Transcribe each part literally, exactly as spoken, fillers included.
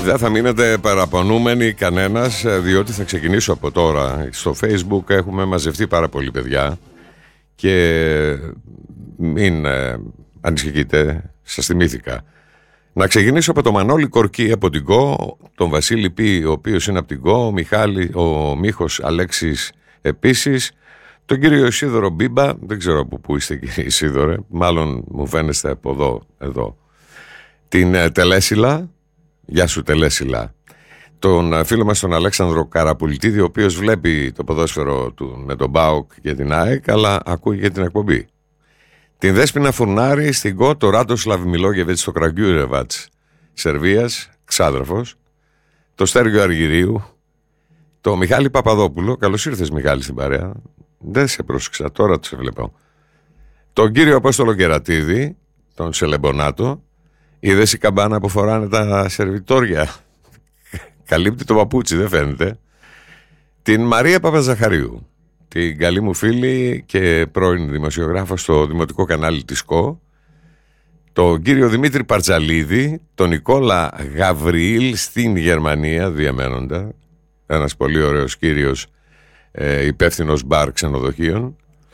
Δεν θα μείνετε παραπονούμενοι κανένας, διότι θα ξεκινήσω από τώρα. Στο Facebook έχουμε μαζευτεί πάρα πολλοί παιδιά και μην ε, ανησυχείτε, σας θυμήθηκα. Να ξεκινήσω από τον Μανώλη Κορκή από την ΚΟ, τον Βασίλη Πι, ο οποίος είναι από την ΚΟ, ο, Μιχάλη, ο Μίχος Αλέξης επίσης, τον κύριο Ισίδωρο Μπίμπα, δεν ξέρω από πού είστε κύριε Ισίδωρε, μάλλον μου φαίνεστε από εδώ, εδώ. Την ε, Τελέσιλα, γεια σου Τελέσιλα, τον φίλο μας τον Αλέξανδρο Καραπουλητίδη, ο οποίος βλέπει το ποδόσφαιρο του με τον ΠΑΟΚ και την ΑΕΚ, αλλά ακούει και την εκπομπή. Την Δέσποινα Φουρνάρη στην ΚΟ, το Ράντοσλαβ Μιλόγεβιτς στο Κραγκιούρεβατς Σερβίας, ξάδερφος, το Στέργιο Αργυρίου, το Μιχάλη Παπαδόπουλο, καλώς ήρθες Μιχάλη στην παρέα, δεν σε πρόσεξα, τώρα το σε βλέπω, τον κύριο Απόστολο Κερατίδη, τον Σελεμπονάτο, είδες η καμπάνα που φοράνε τα σερβιτόρια, καλύπτει το παπούτσι, δεν φαίνεται, την Μαρία Παπαζαχαρίου, την καλή μου φίλη και πρώην δημοσιογράφο στο δημοτικό κανάλι της ΚΟ, τον κύριο Δημήτρη Παρτζαλίδη, τον Νικόλα Γαβριήλ στην Γερμανία διαμένοντα, ένας πολύ ωραίος κύριος, ε, υπεύθυνος μπαρ ξενοδοχείων,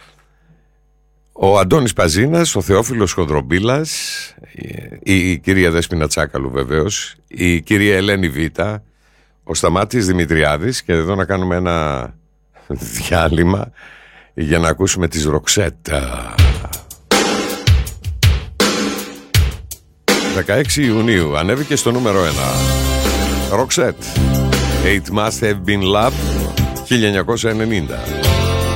ο Αντώνης Παζίνας, ο Θεόφιλος Χονδρομπίλας, η, η κυρία Δέσποινα Τσάκαλου βεβαίως, η κυρία Ελένη Βίτα, ο Σταμάτης Δημητριάδης, και εδώ να κάνουμε ένα διάλειμμα για να ακούσουμε τις Ροξέτα. δεκαέξι Ιουνίου ανέβηκε στο νούμερο ένα Ροξέτ, It Must Have Been Love, χίλια εννιακόσια ενενήντα.